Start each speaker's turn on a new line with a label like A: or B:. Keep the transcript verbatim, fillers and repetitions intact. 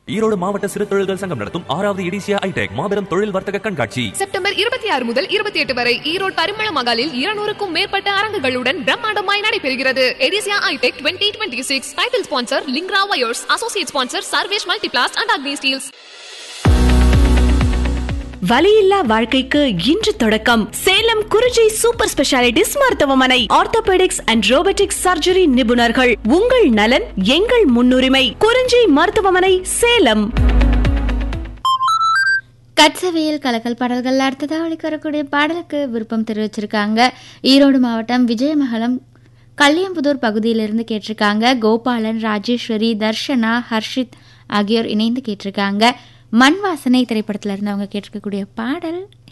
A: ஈரோடு மாவட்ட சிறு தொழில்கள் சங்கம் நடத்தும் ஆறாவது எடிசியா ஐடெக் மாபெரும் தொழில் வர்த்தக கண்காட்சி
B: செப்டம்பர் இருபத்தி ஆறு முதல் இருபத்தி எட்டு வரை ஈரோடு பரிமள மகாலில் இருநூறுக்கும் மேற்பட்ட அரங்குகளுடன் பிரம்மாண்டமாய் நடைபெறுகிறது. எடிசியா ஐடெக் twenty twenty six title sponsor லிங்க்ரா wires, associate sponsor Sarvesh Multiplast and Agni Steeles.
C: வலியில்லா வாழ்க்கைக்கு இன்று தொடக்கம். சேலம் குறிஞ்சி சூப்பர் ஸ்பெஷாலிட்டிஸ் மருத்துவமனை. ஆர்த்தோபெடிக்ஸ் அண்ட் ரோபோட்டிக்ஸ் சர்ஜரி நிபுணர்கள். உங்கள் நலன் எங்கள் முன்னுரிமை. குறிஞ்சி மருத்துவமனை, சேலம்.
D: கட்சவியல் கலக்கல் பாடல்கள் அடுத்ததாக ஒலிக்க வரக்கூடிய பாடலுக்கு விருப்பம் தெரிவிச்சிருக்காங்க. ஈரோடு மாவட்டம் விஜயமங்கலம் கல்லியம்புதூர் பகுதியிலிருந்து கேட்டிருக்காங்க. கோபாலன், ராஜேஸ்வரி, தர்ஷனா, ஹர்ஷித் ஆகியோர் இணைந்து கேட்டிருக்காங்க. மண் வாசனை திரைப்படத்தில் இருந்து அவங்க கேட்டிருக்கக்கூடிய பாடல்